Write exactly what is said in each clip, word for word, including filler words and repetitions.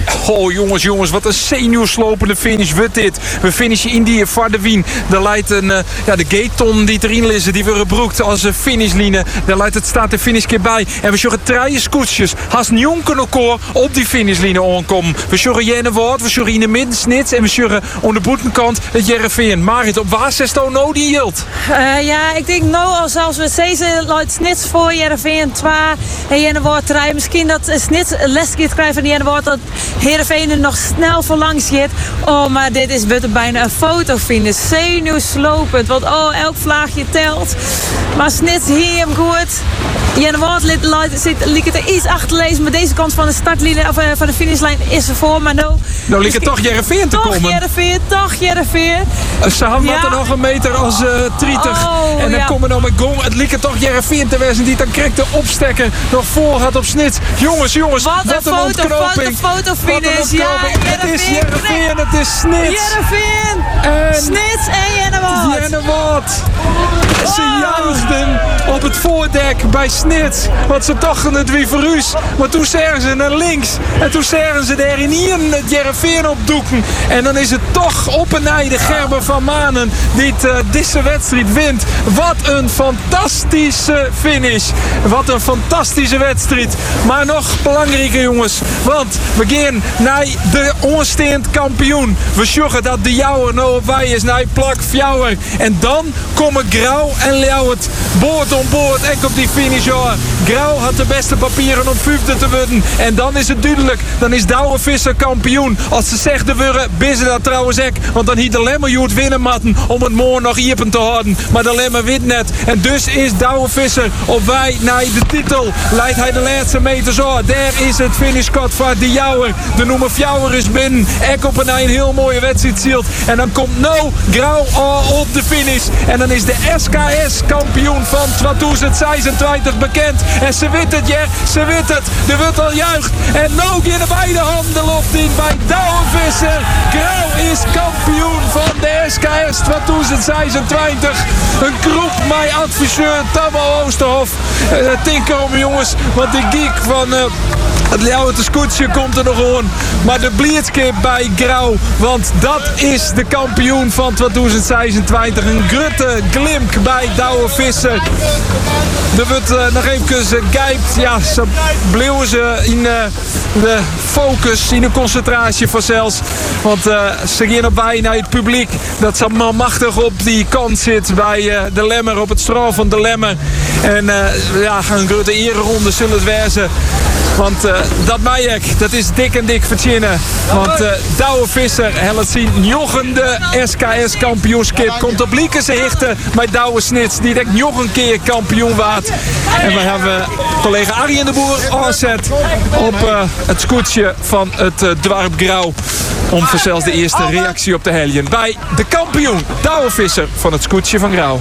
Oh jongens, jongens, wat een zenuwslopende finish wordt dit. We finishen in die Vardewien. Daar leidt een, uh, ja, de gateton die erin liggen, die worden gebruikt als uh, finishline. Daar leidt het staat de finishkeer bij. En we zorgen treien scootjes. Haast jonken elkaar op die finishline aankomen. We zorgen Jenne Woord, we zorgen in de middensnits en we zorgen aan de boetenkant het Jereveen. Marit, op waar zes nou no die hield? Uh, ja, ik denk nou, zoals we zeiden, luidt snits voor Jereveen twee en Jenne Woord rijden. Misschien dat snits les krijgen van Jenne Woord dat Heerenveen er nog snel voor langs gaat. Oh, maar dit is bijna een fotofinish. Zenuwslopend, want oh, elk vlaagje telt. Maar snits hier hem goed. Jenne Woord liet het er iets achterlezen, maar deze kant van de startlinie of uh, van de finishlijn is er voor. Maar nou, nou ligt het toch Jereveen te toch komen. Jereveen, toch Jereveen. Ze hadden ja. er nog een meter als uh, trietig. Oh, en dan ja. komen we nou met gong. Het ligt toch Jereveen te wezen die dan krijgt de opstekker nog voor gaat op snits. Jongens, jongens, wat, wat een, een foto, ontknoping. Foto, fotofinish. Ja, het is Jereveen, het is snits. Jereveen, en snits en Jenne Woord. Jenne Woord. Ze juichten op het voordek bij snits. Want ze dachten het weer voor us. Maar toen zeggen ze naar links. En toen zeggen ze er in hier het Jereveen opdoeken. En dan is het toch op en nij de Gerber van Manen die uh, deze wedstrijd wint. Wat een fantastische finish. Wat een fantastische wedstrijd. Maar nog belangrijker jongens. Want we gaan naar de onsteend kampioen. We zorgen dat de jouwer nou op wij is naar plak fjouwer. En dan komen Grauw en Ljouwert boord om boord. En op die finish hoor. Grauw had de beste papieren om vijfde te worden. En dan is het duidelijk. Dan is Douwe Visser kampioen. Als ze zeggen worden, bissen dat trouwens ook. Want dan hiet de Lemmerjoet winnen matten om het morgen nog iepen te houden. Maar de Lemmer wint net. En dus is Douwe Visser op wij naar de titel. Leidt hij de laatste meters aan. Daar is het finishkot van de Jouwer. De noemer Fjouwer is binnen. Ek op een, een heel mooie wedstrijd zielt. En dan komt nou Grauw op de finish. En dan is de S K S kampioen van tweeduizend zesentwintig bekend. En ze wint het, ja. Ze wint het. Er wordt al juicht. En nou in de beide handen loopt in bij Douwe Visser. Grauw is kampioen van de S K S tweeduizend zesentwintig. Een groep met adviseur Tabo Oosterhof. Uh, tinker om jongens. Want die geek van... Uh, Het Ljouwerte scootje komt er nog aan. Maar de blitzkip bij Grauw. Want dat is de kampioen van tweeduizend zesentwintig. Een grutte glimp bij Douwe Visser. Er wordt uh, nog even gegijpt. Ja, ze bleven ze in uh, de focus, in de concentratie vanzelfs. Want uh, ze gaan op bij naar het publiek. Dat ze maar machtig op die kant zit bij uh, de Lemmer. Op het strand van de Lemmer. En uh, ja, een grote ereronde zullen het wezen. Want uh, dat Majek, dat is dik en dik verzinnen. Want uh, Douwe Visser, het zien jochende S K S kampioenskip. Komt op Liekense hichten bij Douwe Snits. Die denkt nog een keer kampioen waard. En we hebben collega Arjen de Boer aanzet op uh, het scootje van het uh, dorp Grauw. Om voor zelfs de eerste reactie op te helien. Bij de kampioen Douwe Visser van het scootje van Grauw.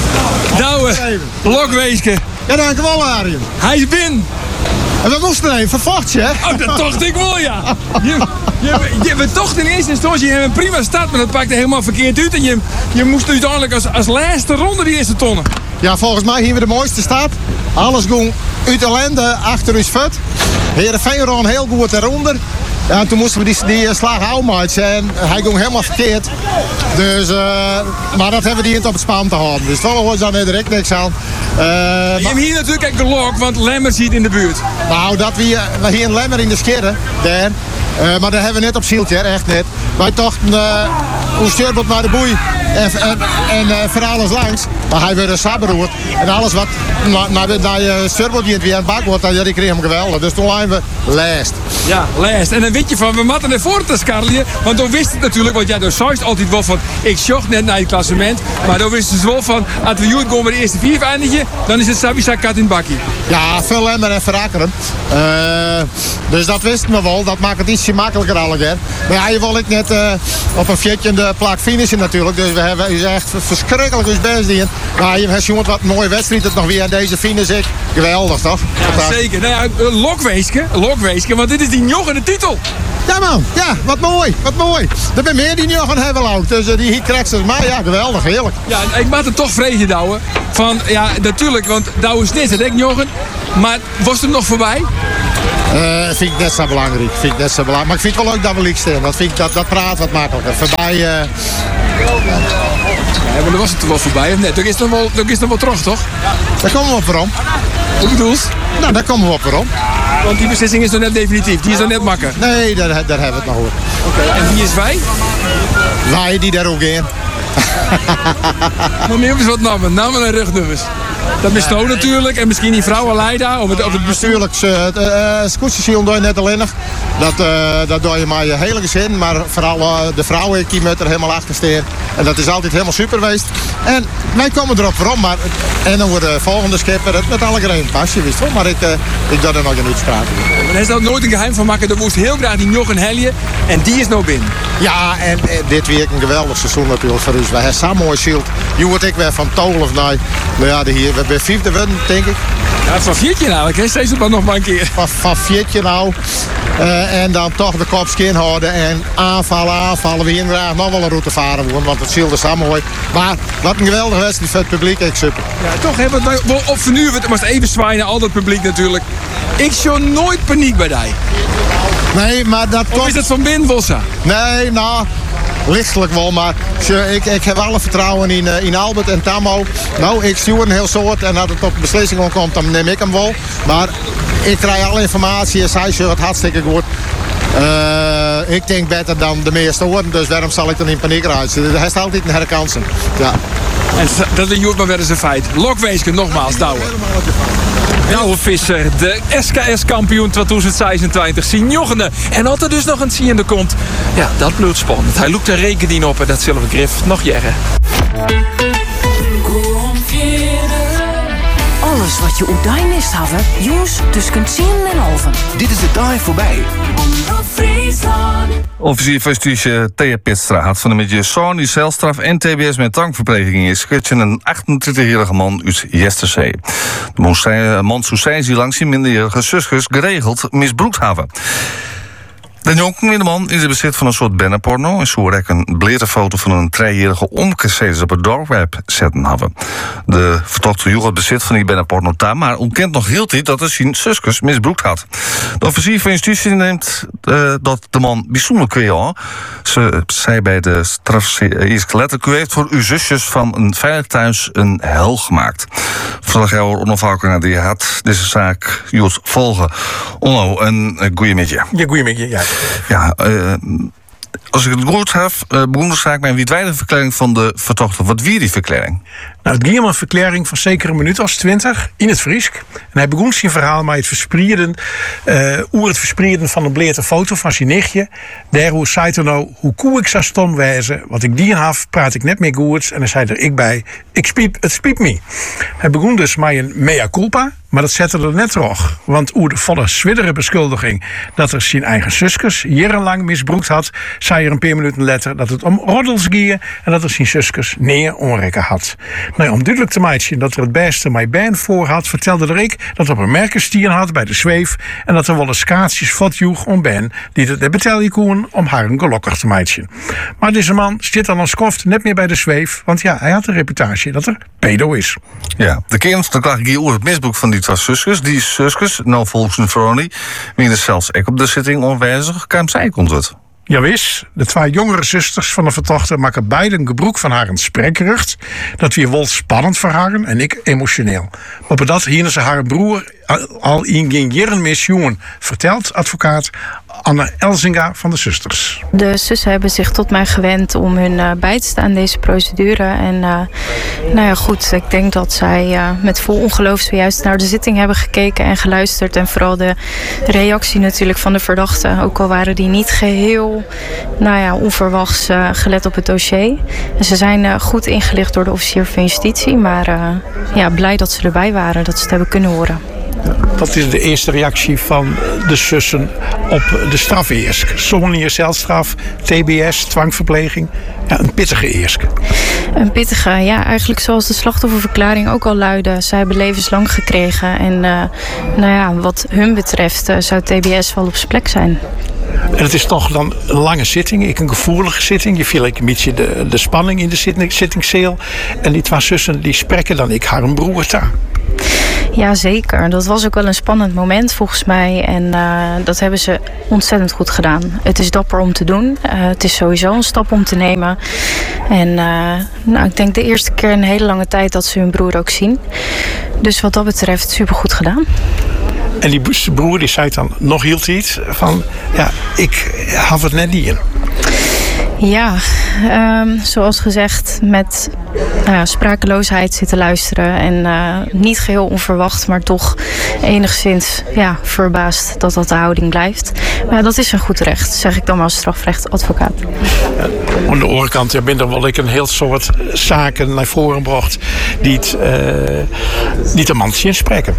Douwe, Lokweeske. Ja, dankjewel Arjen. Hij is binnen. En we moesten er even vervochten, hè? Oh, dat dacht ik wel, ja. Je, je, je bent toch in eerste instantie een prima start, maar dat pakte helemaal verkeerd uit. En je, je moest uiteindelijk als, als laatste ronde die eerste tonnen. Ja, volgens mij hier we de mooiste start. Alles ging uit de lende achter ons voet. Heerenveen ron heel goed eronder. Ja, en toen moesten we die, die slag houden en hij ging helemaal verkeerd. Dus, uh, maar dat hebben we die in op het span te houden. Dus toch was dan direct niks aan. Uh, je hebt hier natuurlijk een gelok, want Lemmer zit in de buurt. Nou, dat we, we hier een Lemmer in de scherren, daar. Uh, maar dat hebben we net op zieltje, echt net. Wij dachten, uh, hoe stuurt naar de boei en, en, en uh, voor alles langs. Maar hij werd een sabberroerd. En alles wat naar de, naar je stuurbord die weer aan het bak wordt, ja, die kreeg hem geweldig. Dus toen waren we last. Ja, last. En dan weet je van, we moeten naar voren te skarrelen. Want dan wist het natuurlijk, want ja, dan zei je altijd wel van, ik zocht net naar het klassement. Maar dan wisten ze wel van, als we goed komen met de eerste vier eindigen, dan is het Sabisa kat in het bakkie. Ja, veel Lemmer en verrakkeren. Uh, dus dat wisten we wel. Dat maakt het ietsje makkelijker allegaar. Maar ja, je wil ik net uh, op een fjetje de plak finishen natuurlijk. Dus we hebben is echt verschrikkelijk ons best doen. Maar je hebt jongen wat een mooie wedstrijd het nog weer aan deze finish. Ik. Geweldig toch? Ja, zeker. Nou ja, lokweeske, lokweeske, want dit is die jochende titel. Ja man, ja, wat mooi, wat mooi. Er zijn meer die nog gaan hebben ook. Dus uh, die hier krijgt ze. Maar ja, geweldig, heerlijk. Ja, ik maak het toch vrezen, Douwe. Van, ja, natuurlijk, want Douwe Snits, dat denk ik jochen. Maar was het nog voorbij? Uh, vind ik net zo belangrijk. Vind ik net zo belangrijk. Maar ik vind het wel leuk dat we liek staan. Dat, vind ik, dat, dat praat wat makkelijker. Voorbij... Uh... Ja, maar dan was het er wel voorbij, of net? Dan is het wel, dan is het wel terug, toch? Daar komen we op waarom. Hoe bedoelst? Nou, daar komen we op waarom. Want die beslissing is nog net definitief. Die is nog net makker. Nee, daar, daar hebben we het nog over. Oké, okay. En wie is wij? Wij die daar ook in. Nog meer eens wat namen. Namen en rugnummers. Dat bestaat ja, natuurlijk. En misschien die vrouwen Leida of het, of het bestuur. Natuurlijk, uh, scootjesiel doe je net alleen nog. Dat, uh, dat doe je maar je hele gezin. Maar vooral uh, de vrouwen die met er helemaal achter staan. En dat is altijd helemaal super geweest. En wij komen erop waarom. Maar, en dan wordt de volgende schipper het met alle geen pasje, wist wel. Maar ik, uh, ik doe er nog een uitspraak. Maar er is nooit een geheim van maken. Er moest heel graag die Jochen Helje. En die is nou binnen. Ja, en uh, dit week een geweldig seizoen natuurlijk voor ons. We hebben zo'n mooi schild. Je wordt ik weer van Tolf naar. Nou ja, de hier. We hebben vijfde winnen, denk ik. Ja, van viertje eigenlijk, hè? Steeds maar nog maar een keer. Van, van viertje nou. Uh, en dan toch de kop skin houden en aanvallen, aanvallen. We hier graag nog wel een route varen worden, want het ziel is allemaal mooi. Maar wat een geweldige wedstrijd voor het publiek, ik super. Ja, toch hebben we het op vernuurd. Maar even zwaaien, al dat publiek natuurlijk. Ik zie nooit paniek bij die. Nee, maar dat komt... Of is het van binnen, Bossa? Nee, nou... Lichtelijk wel, maar ik, ik heb alle vertrouwen in, uh, in Albert en Tammo. Nou, ik stuur een heel soort en als het op beslissing komt, dan neem ik hem wel. Maar ik krijg alle informatie en zij zegt het hartstikke goed. Uh, ik denk beter dan de meeste horen, dus waarom zal ik dan in paniek rijden? Hij heeft altijd een herkansen. Ja. En dat is maar weer eens een feit. Lokweeske nogmaals, Douwe. Douwe Visser, de S K S-kampioen tweeduizend zesentwintig, Sint-Jochene. En als er dus nog een ziende komt, ja, dat blijft spannend. Hij loekt er rekening op en dat zullen we Griff nog jaren. Alles wat je op die mist hebben, jongens, tussen tien en half. Dit is de dag voorbij. Officier van Justitie Thea Pitstra had van de met je zoon die celstraf en T B S met dwangverpleging is schutje een achtentwintigjarige man uit Jesterzee. De man zou zij langs die minderjarige zusjes geregeld misbruikt hebben. De jongen man is in bezit van een soort bannerporno en zo rek een blere foto van een driejarige omgezet op het doorweb zetten hebben. De vertochte jongen het bezit van die bannerporno daar, maar ontkent nog heel tijd dat hij zijn zusjes misbruikt had. De officier van justitie neemt uh, dat de man bijzonder kweel. Ze zei bij de straf eerst letterlijk: u heeft voor uw zusjes van een veilig thuis een hel gemaakt. Verslagjouwer onafhankelijk naar die had deze zaak Jos volgen. Onno, een uh, goeie met je. Ja, goeie met je, ja. Ja, uh, als ik het goed heb, uh, begon de zaak met een wijdwijde verklaring van de vertochter. Wat wie die verklaring? Nou, het ging om een verklaring van zeker een minuut als twintig in het Friesk. En hij begon zijn verhaal met het verspreiden, uh, over het verspreiden van een bleerte foto van zijn nichtje. Daar hoe zei hij nou, hoe koe ik zou stom wijzen, wat ik die had, praat ik net meer goed. En dan zei er ik bij, ik spiep, het spiep me. Hij begon dus met een mea culpa, maar dat zette er net terug. Want hoe de volle zwiddere beschuldiging dat er zijn eigen zusjes jarenlang misbruikt had, zei er een paar minuten later dat het om roddels ging en dat er zijn zusjes neer onrekken had. Nou ja, om duidelijk te maken dat er het beste mij band voor had, vertelde er ik dat er een merkenstier had bij de zweef en dat er wel een skaatsjes vatjoeg om ben die het betelje koen om haar een gelokkig te maken. Maar deze man zit al een skoft net meer bij de zweef, want ja, hij had een reputatie dat er pedo is. Ja, de kern van de klacht ging over het misbruik van die twee zusjes. Die zusjes, nou volgens een Veroni, winnen zelfs ik op de zitting onwijzig, kwam zij komt het. Ja, wis. De twee jongere zusters van de vertochter maken beide een gebruik van haar een spreekgerucht. Dat weer wel spannend voor haar en ik emotioneel. Op dat hielden ze haar broer al in geen jaren misjoen, vertelt advocaat Anne Elzinga van de zusters. De zussen hebben zich tot mij gewend om hun uh, bij te staan in deze procedure. En uh, nou ja, goed, ik denk dat zij uh, met vol ongeloof zojuist naar de zitting hebben gekeken en geluisterd. En vooral de reactie natuurlijk van de verdachte, ook al waren die niet geheel nou ja, onverwachts uh, gelet op het dossier. En ze zijn uh, goed ingelicht door de officier van justitie, maar uh, ja, blij dat ze erbij waren, dat ze het hebben kunnen horen. Dat is de eerste reactie van de zussen op de straf eerst. Zonder celstraf, T B S, dwangverpleging. Ja, een pittige eerst. Een pittige, ja, eigenlijk zoals de slachtofferverklaring ook al luidde. Zij hebben levenslang gekregen. En uh, nou ja, wat hun betreft uh, zou T B S wel op zijn plek zijn. En het is toch dan een lange zitting, ik een gevoelige zitting. Je viel een beetje de, de spanning in de zitting, zittingceel. En die twee zussen die spreken dan ik haar een broer daar. Ja, zeker. Dat was ook wel een spannend moment volgens mij. En uh, dat hebben ze ontzettend goed gedaan. Het is dapper om te doen. Uh, het is sowieso een stap om te nemen. En uh, nou, ik denk de eerste keer in een hele lange tijd dat ze hun broer ook zien. Dus wat dat betreft supergoed gedaan. En die broer die zei dan nog hield iets van... ja, ik had het net niet in. Ja, um, zoals gezegd, met uh, sprakeloosheid zitten luisteren. En uh, niet geheel onverwacht, maar toch enigszins ja, verbaasd dat dat de houding blijft. Maar dat is een goed recht, zeg ik dan maar als strafrechtadvocaat. Ja, aan de andere kant ja, ben er wel ik een heel soort zaken naar voren bracht die het, uh, niet de man zien spreken.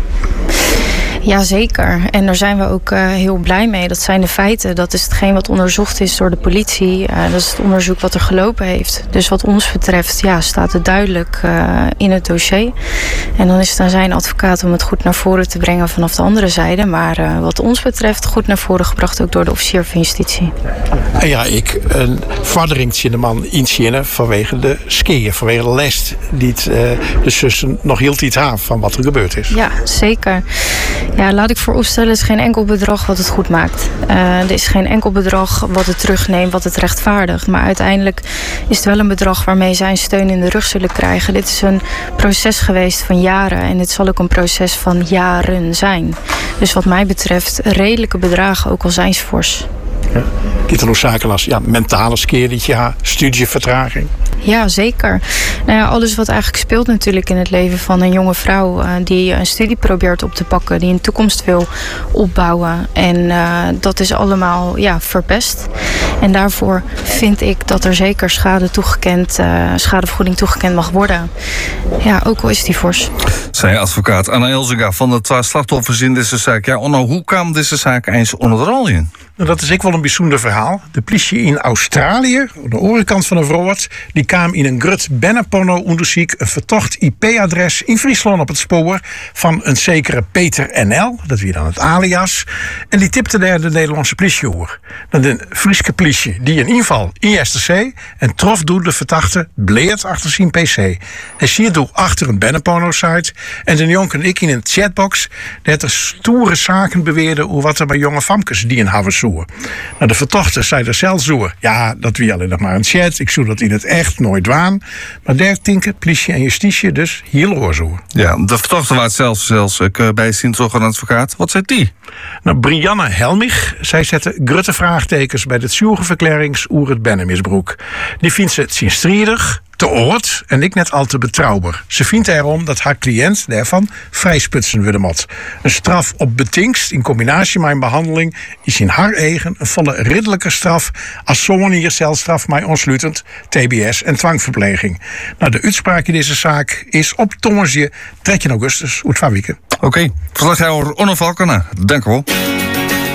Jazeker. En daar zijn we ook uh, heel blij mee. Dat zijn de feiten. Dat is hetgeen wat onderzocht is door de politie. Uh, dat is het onderzoek wat er gelopen heeft. Dus wat ons betreft ja, staat het duidelijk uh, in het dossier. En dan is het aan zijn advocaat om het goed naar voren te brengen vanaf de andere zijde. Maar uh, wat ons betreft goed naar voren gebracht ook door de officier van justitie. En ja, ik een vordering de man inzien vanwege de skiën, vanwege de les die het, uh, de zussen nog hield iets aan van wat er gebeurd is. Ja, zeker. Ja, laat ik vooropstellen, er is geen enkel bedrag wat het goed maakt. Uh, er is geen enkel bedrag wat het terugneemt, wat het rechtvaardigt. Maar uiteindelijk is het wel een bedrag waarmee zij een steun in de rug zullen krijgen. Dit is een proces geweest van jaren en dit zal ook een proces van jaren zijn. Dus wat mij betreft redelijke bedragen, ook al zijn ze fors. Ja. Kiet er nog zaken als ja, mentale skeertje, ja, studievertraging. Ja, zeker. Nou ja, alles wat eigenlijk speelt natuurlijk in het leven van een jonge vrouw uh, die een studie probeert op te pakken, die een toekomst wil opbouwen. En uh, dat is allemaal ja, verpest. En daarvoor vind ik dat er zeker schade toegekend, uh, schadevergoeding toegekend mag worden. Ja, ook al is die fors. Zij advocaat Anna Elzinga van de twee slachtoffers in deze zaak. Ja, Onno, hoe kwam deze zaak eens onder de rol in? Nou, dat is ook wel een bijzonder verhaal. De politie in Australië, aan de overkant van de Vroort, die kwam in een grut binnenporno-onderzoek een vertocht I P-adres in Friesland op het spoor van een zekere Peter N L, dat wie dan het alias. En die tipte daar de Nederlandse politie over. Dan de Friese politie die een inval in Jesterse en trof door de verdachte bleert achter zijn P C. Hij ziet door achter een binnenporno-site en de jongen en ik in een chatbox dat er stoere zaken beweerden over wat er bij jonge famkes die een hebben zoeken. Nou, de verdachte zei er zelfs zo. Ja, dat wie alleen nog maar een chat. Ik zoek dat in het echt nooit waan. Maar daar tinken politie en justitie dus heel oorzoeken. Ja, de verdachte was zelfs, zelfs bij Sint-Zog een advocaat. Wat zei die? Nou, Brianne Helmich, zij zette grutte vraagtekens bij de zuurverklarings oer het bennenmisbroek. Die vindt ze zinstriedig, te oud en ik net al te betrouwbaar. Ze vindt erom dat haar cliënt daarvan vrijsputsen wilde moet. Een straf op betingst in combinatie met een behandeling is in haar eigen een volle ridderlijke straf als zo'n hier celstraf mij ontsluitend T B S en dwangverpleging. Nou, de uitspraak in deze zaak is op Tongensje dertien augustus uit van weken. Oké, okay. Verslaghouder Onno Valkena, dank u wel.